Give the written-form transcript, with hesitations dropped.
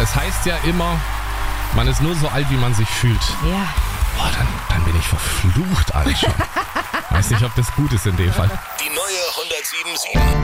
Es heißt ja immer, man ist nur so alt, wie man sich fühlt. Ja. Boah, dann bin ich verflucht alt schon. Weiß nicht, ob das gut ist in dem Fall. Die neue 107.7.